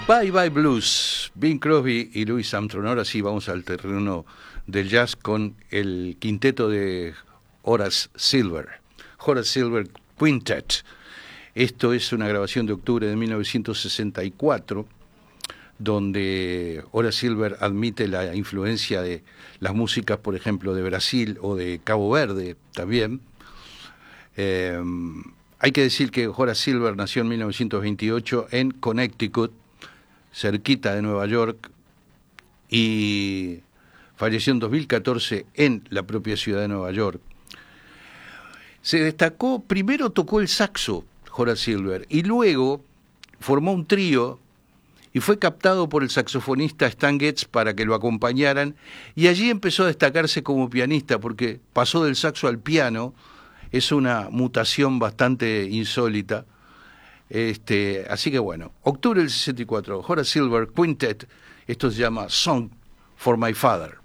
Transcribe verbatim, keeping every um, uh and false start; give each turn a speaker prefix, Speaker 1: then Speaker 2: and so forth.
Speaker 1: Bye Bye Blues, Bing Crosby y Louis Armstrong. Ahora sí vamos al terreno del jazz con el quinteto de Horace Silver, Horace Silver Quintet. Esto es una grabación de octubre de mil novecientos sesenta y cuatro, donde Horace Silver admite la influencia de las músicas, por ejemplo, de Brasil o de Cabo Verde también. Eh, hay que decir que Horace Silver nació en mil novecientos veintiocho en Connecticut, cerquita de Nueva York, y falleció en dos mil catorce en la propia ciudad de Nueva York. Se destacó, primero tocó el saxo Horace Silver, y luego formó un trío y fue captado por el saxofonista Stan Getz para que lo acompañaran, y allí empezó a destacarse como pianista, porque pasó del saxo al piano. Es una mutación bastante insólita. Este, así que bueno, octubre del sesenta y cuatro, Horace Silver Quintet, esto se llama Song for My Father.